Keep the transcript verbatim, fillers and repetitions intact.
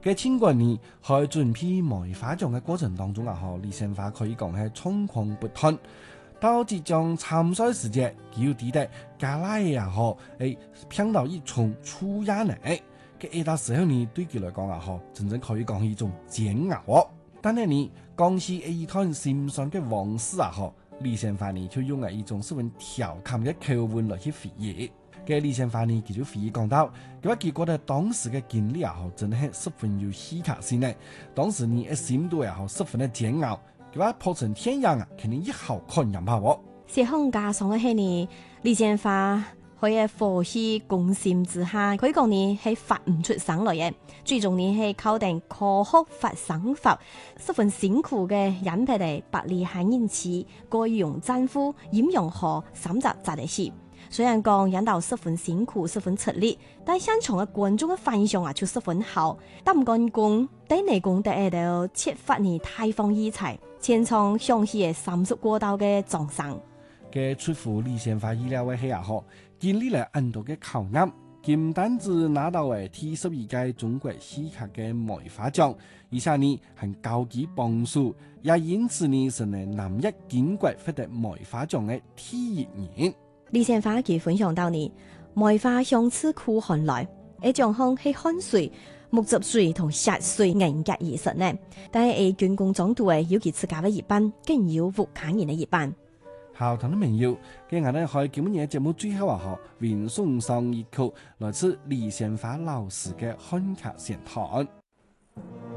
嘅青管呢，喺準備梅花獎嘅過程當中啊，嗬，李先發可以講係狀況不斷。到即將參賽時節，佢要抵達加拉啊，嗬，誒，拼到一重出亞呢，嘅呢個時候呢，對佢嚟講啊，嗬，真正可以講係一種煎熬哦。但係呢，講起一段心酸嘅往事啊，嗬，李先發呢就用咗一種十分調侃嘅口吻來去回憶。嘅李先發呢，佢就回憶講到，佢話佢覺得當時嘅經歷啊，嗬，真係十分有戲劇性呢。當時呢，一心度啊，嗬，十分的煎熬。佢話破成天樣啊，肯定一口看人怕喎。 寫行加上嘅係呢，李先發佢嘅火氣攻心之下，可以講呢係發唔出聲來嘅。最終呢係靠定科學發生法，十分辛苦嘅引嚟嚟百里海人次，過用戰斧掩用河三集集嚟時。雖然講引導十分辛苦，十分出力，但現場嘅觀眾嘅反響啊，就十分好。但唔敢講，第二講第二度設法呢大放異彩，前場響起嘅三十過道嘅掌聲。 嘅出乎李先發意料嘅係啊，嗬，經歷了很多嘅考驗，佢唔單止拿到誒第十二屆中國戲劇嘅梅花獎，而且呢係高級榜首，也因此呢成為南一建國獲得梅花獎嘅第一人。 李先發佢分享到呢，梅花香自苦寒來，一種項係汗水、木汁水同血水凝結而成呢。但係誒軍工總督誒有佢自家嘅一半，更有吳慷仁嘅一半。 好，聽眾朋友，今日咧可以今日節目最後啊，嗬，為送上一曲來自李先發老師嘅漢劇選段。